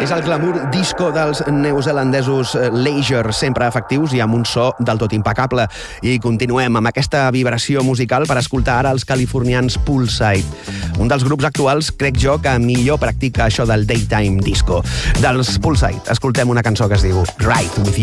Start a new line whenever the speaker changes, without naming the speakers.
És el glamour disco dels neozelandesos Leisure, sempre efectius i amb un so del tot impecable. I continuem amb aquesta vibració musical per escoltar ara els californians Poolside, un dels grups actuals, crec jo, que millor practica això del daytime disco. Dels Poolside escoltem una cançó que es diu Right With You.